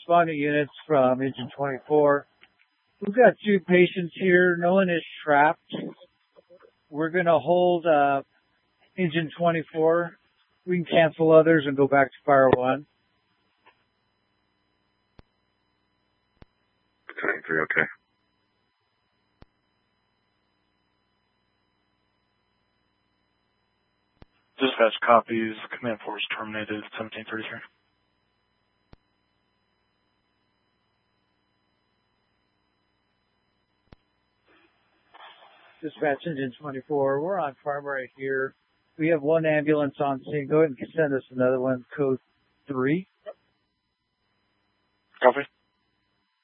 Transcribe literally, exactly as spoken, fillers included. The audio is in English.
responding units from Engine twenty-four. We've got two patients here. No one is trapped. We're going to hold uh, Engine twenty-four. We can cancel others and go back to Fire one. twenty-three, okay. Dispatch copies. Command force terminated at seventeen thirty-three. Dispatch Engine twenty-four. We're on farm right here. We have one ambulance on scene. Go ahead and send us another one, code three. Copy.